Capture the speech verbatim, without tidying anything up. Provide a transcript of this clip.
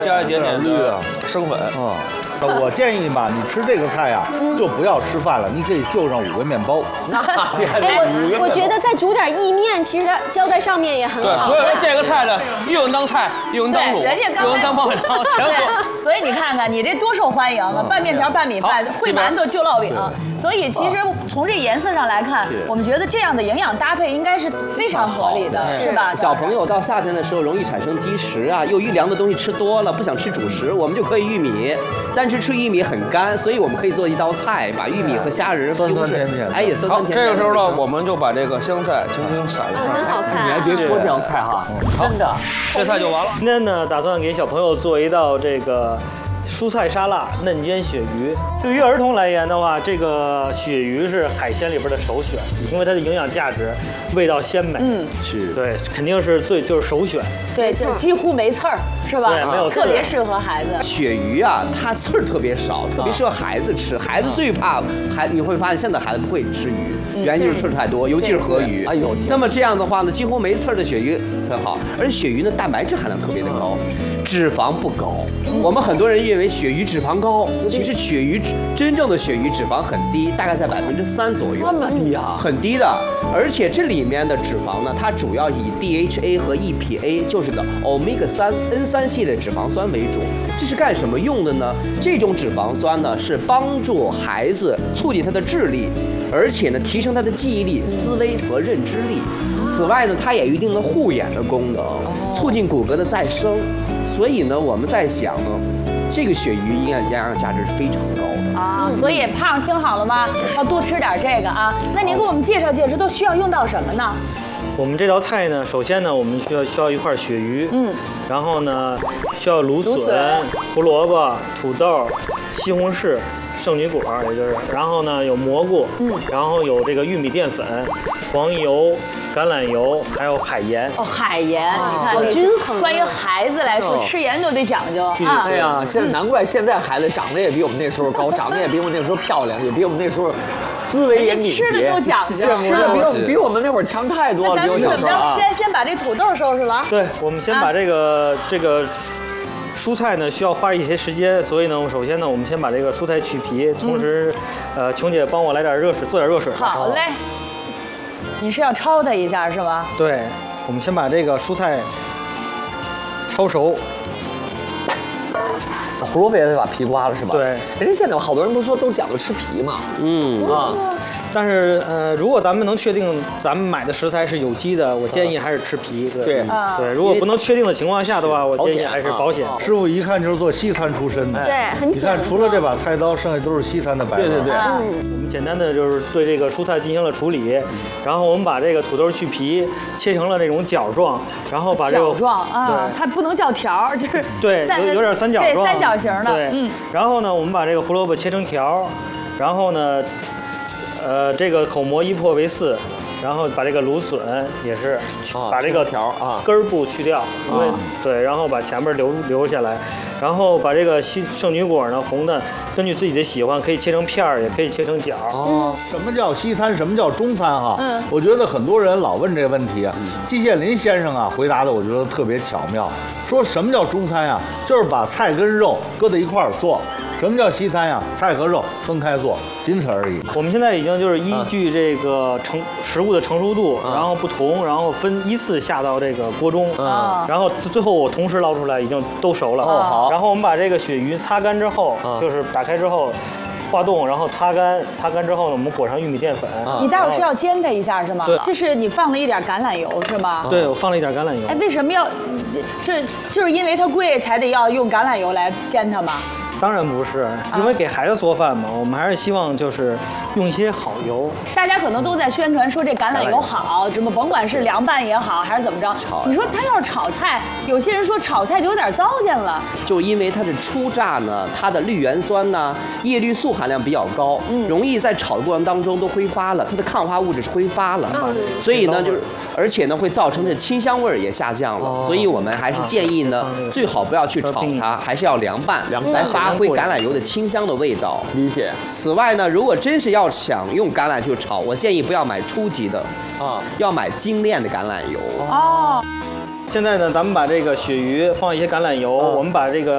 加一点点绿的生粉啊。我建议吧，你吃这个菜呀，就不要吃饭了，你可以就上五个面包。 哎，我我觉得再煮点意面，其实它浇在上面也很好。 对，所以这个菜呢，又能当菜，又能当卤，又能当泡面汤，全合。 所以你看看，你这多受欢迎啊！拌面条、拌米饭、烩馒头、就烙饼。所以其实从这颜色上来看，我们觉得这样的营养搭配应该是非常合理的，是吧？ 小朋友到夏天的时候容易产生积食啊，又余凉的东西吃多了，不想吃主食，我们就可以玉米。但是吃玉米很干，所以我们可以做一道菜，把玉米和虾仁酸酸甜甜， 哎也酸酸甜甜。 这个时候呢，我们就把这个香菜轻轻撒一块。 真好看。 你还别说这道菜哈，真的， 这菜就完了。 今天呢，打算给小朋友做一道这个蔬菜沙拉嫩煎鳕鱼。对于儿童来言的话，这个鳕鱼是海鲜里边的首选，因为它的营养价值、味道鲜美，嗯，是对，肯定是最就是首选。 对，就几乎没刺儿，是吧？ 对，没有刺儿， 特别适合孩子。 鳕鱼啊，它刺儿特别少，特别适合孩子吃。孩子最怕孩，你会发现现在孩子不会吃鱼，原因就是刺儿太多，尤其是河鱼。哎呦，那么这样的话呢，几乎没刺儿的鳕鱼很好，而且鳕鱼呢蛋白质含量特别的高。脂肪不高，我们很多人认为鳕鱼脂肪高，其实鳕鱼真正的鳕鱼脂肪很低，大概在百分之三左右。 这么低啊？ 很低的，而且这里面的脂肪呢，它主要以 D H A 和 E P A， 就是个 omega 三 N 三系列脂肪酸为主。这是干什么用的呢？这种脂肪酸呢，是帮助孩子促进他的智力，而且呢，提升他的记忆力、思维和认知力。此外呢，它也有一定的护眼的功能，促进骨骼的再生。所以呢，我们在想呢，这个鳕鱼营养营养价值是非常高的啊。所以胖听好了吗？要多吃点这个啊。那您给我们介绍介绍，都需要用到什么呢？ 我们这道菜呢，首先呢，我们需要需要一块鳕鱼，嗯，然后呢，需要芦笋、胡萝卜、土豆、西红柿、圣女果，也就是，然后呢有蘑菇，嗯，然后有这个玉米淀粉、黄油、橄榄油，还有海盐。 哦，海盐，你看好均衡。 关于孩子来说，吃盐都得讲究啊。 对呀，现在难怪现在孩子长得也比我们那时候高，长得也比我们那时候漂亮，也比我们那时候思维也敏捷， 吃的都讲究， 吃的比我们比我们那会儿强太多了。 那咱们怎么着？先先把这土豆收拾了。 对，我们先把这个这个。蔬菜呢需要花一些时间，所以呢，我们首先呢，我们先把这个蔬菜去皮，同时，呃，琼姐帮我来点热水，做点热水。 好嘞。你是要焯它一下是吧？ 对，我们先把这个蔬菜焯熟。 胡萝卜也得把皮刮了是吧？ 对。 人家现在好多人都说都讲究吃皮嘛。嗯啊。 但是呃，如果咱们能确定咱们买的食材是有机的，我建议还是吃皮。对对，对，如果不能确定的情况下的话，我建议还是保险。 师傅一看就是做西餐出身的， 对，很简单。 你看，除了这把菜刀，剩下都是西餐的摆法。 对对对， 我们简单的就是对这个蔬菜进行了处理，然后我们把这个土豆去皮，切成了这种角状，然后把这个角状啊，它不能叫条，就是对，有有点三角状， 对，三角形的。 对，嗯。然后呢，我们把这个胡萝卜切成条，然后呢。呃，这个口蘑一破为四，然后把这个芦笋也是把这个条啊根儿部去掉，因为对，然后把前面留留下来，然后把这个西圣女果呢红的，根据自己的喜欢可以切成片儿，也可以切成角。 哦，什么叫西餐？什么叫中餐？哈，嗯，我觉得很多人老问这个问题啊。季羡林先生啊回答的我觉得特别巧妙，说什么叫中餐呀？就是把菜跟肉搁在一块儿做。什么叫西餐呀？菜和肉分开做，仅此而已。 我们现在已经就是依据这个成食物的成熟度，然后不同，然后分依次下到这个锅中，然后最后我同时捞出来，已经都熟了。 哦，好。 然后我们把这个鳕鱼擦干之后，就是打开之后。化冻，然后擦干，擦干之后呢，我们裹上玉米淀粉。 你待会儿是要煎它一下是吗？ 对， 这是你放了一点橄榄油是吗？ 对，我放了一点橄榄油。 哎，为什么要？这就是因为它贵才得要用橄榄油来煎它吗？ 当然不是，因为给孩子做饭嘛，我们还是希望就是用一些好油。 大家可能都在宣传说这橄榄油好，什么甭管是凉拌也好，还是怎么着。你说他要是炒菜，有些人说炒菜就有点糟践了。 就因为它是初榨呢，它的绿原酸呢、叶绿素含量比较高，嗯，容易在炒的过程当中都挥发了，它的抗化物质是挥发了，嗯，所以呢就是，而且呢会造成这清香味儿也下降了，哦，所以我们还是建议呢，最好不要去炒它，还是要凉拌，凉拌来发挥橄榄油的清香的味道。 理解。 此外呢，如果真是要想用橄榄去炒，我建议不要买初级的，啊，要买精炼的橄榄油。 哦。 现在呢，咱们把这个鳕鱼放一些橄榄油，我们把这个